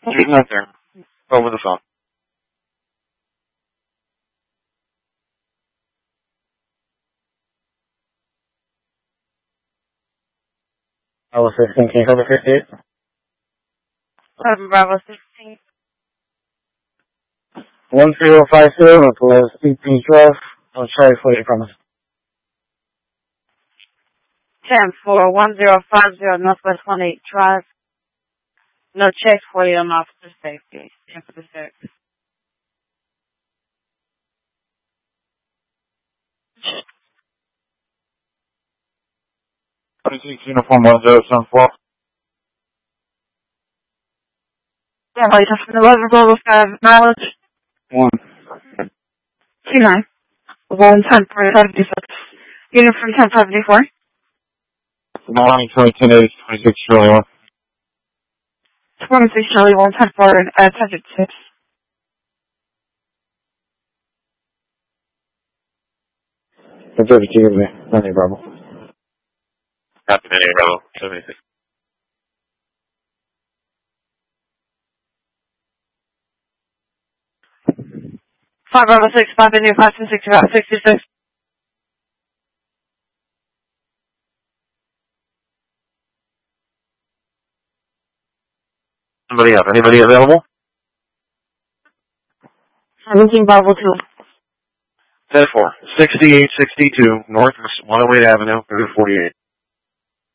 He's not there. Over the phone. Bravo 16, can you cover 58? Bravo 16. 1050, Northwest Deep Beach Drive. I'll try 48 promise. 10-4-1050 Northwest 18 Drive. No check for you on officer safety. 10 for the 6. Uniform 1074. Yeah, light from the level global 5 mileage. 1. 29. 110-476. Uniform 1074. 26 Charlie 1. 26 Charlie 110-4, 10-6. The 32 of me. Sunday, Bravo. Copy, Bravo 76. 5 Bravo 6, 5 India 526, about 66. Somebody else? Anybody available? 17 Bravo 2. 10-4. 6862 North 108 Avenue, 48.